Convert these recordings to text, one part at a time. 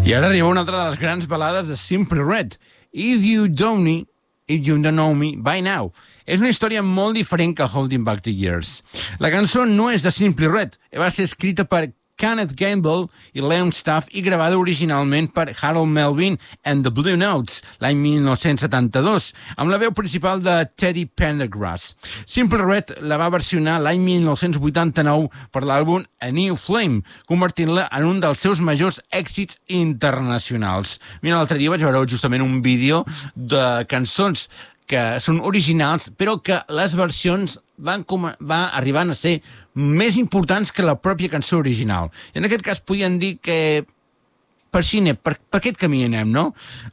I ara arriba una altra de les grans balades de Simply Red, If You Don't Know Me By Now. És una història molt diferent que Holding Back the Years. La cançó no és de Simply Red, va ser escrita per Kenneth Gamble i Leon Staff i gravada originalment per Harold Melvin and the Blue Notes l'any 1972, amb la veu principal de Teddy Pendergrass. Simply Red la va versionar l'any 1989 per l'àlbum A New Flame, convertint-la en un dels seus majors èxits internacionals. Mira, l'altre dia vaig veure justament un vídeo de cançons que són originals, però que les versions van arribant a ser més importants que la pròpia cançó original. I en aquest cas podien dir que per aquest camí anem, no?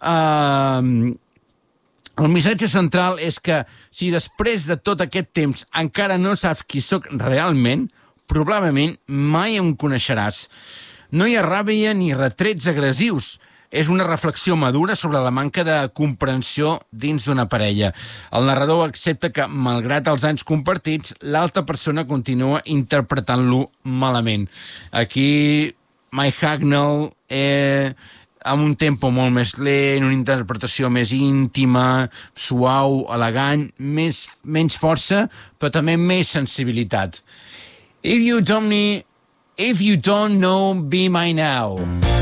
El missatge central és que si després de tot aquest temps encara no saps qui sóc realment, probablement mai em coneixeràs. No hi ha ràbia ni retrets agressius. És una reflexió madura sobre la manca de comprensió dins d'una parella. El narrador accepta que, malgrat els anys compartits, l'altra persona continua interpretant-lo malament. Aquí, Mike Hagnall, amb un tempo molt més lent, una interpretació més íntima, suau, elegant, menys força, però també més sensibilitat. If you don't know, be mine now.